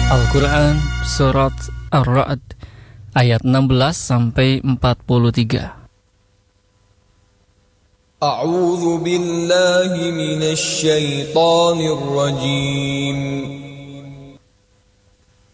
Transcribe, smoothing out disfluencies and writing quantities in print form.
Al-Quran Surat Ar-Ra'd ayat 16 sampai 43. A'udzu billahi minasy syaithanir rajim.